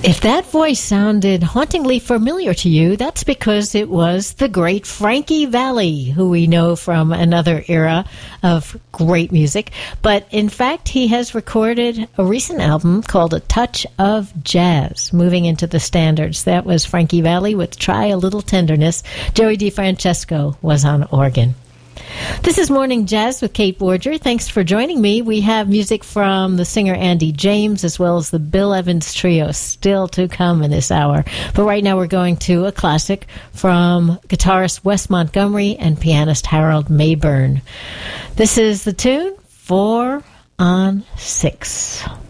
If that voice sounded hauntingly familiar to you, that's because it was the great Frankie Valli, who we know from another era of great music. But in fact, he has recorded a recent album called A Touch of Jazz, moving into the standards. That was Frankie Valli with Try a Little Tenderness. Joey DeFrancesco was on organ. This is Morning Jazz with Kate Borger. Thanks for joining me. We have music from the singer Andy James as well as the Bill Evans Trio still to come in this hour. But right now we're going to a classic from guitarist Wes Montgomery and pianist Harold Mayburn. This is the tune 4 on 6.